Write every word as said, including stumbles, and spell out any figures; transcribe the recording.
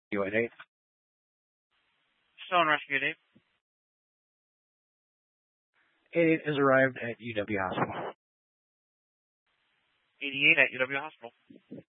U N eight. Still on rescue, Dave. eighty-eight has arrived at U W Hospital. eighty-eight at U W Hospital.